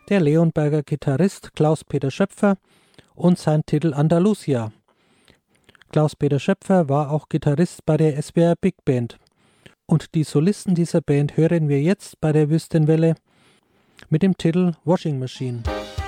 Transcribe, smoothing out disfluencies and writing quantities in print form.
der Leonberger Gitarrist Klaus-Peter Schöpfer und sein Titel Andalusia. Klaus-Peter Schöpfer war auch Gitarrist bei der SWR Big Band. Und die Solisten dieser Band hören wir jetzt bei der Wüstenwelle mit dem Titel Washing Machine.